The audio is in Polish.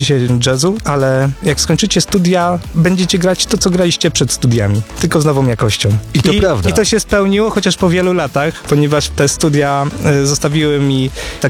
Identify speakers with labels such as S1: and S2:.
S1: się jazzu, ale jak skończycie studia, będziecie grać to, co graliście przed studiami, tylko z nową jakością.
S2: I to prawda.
S1: I to się spełniło, chociaż po wielu latach, ponieważ te studia zostawiły mi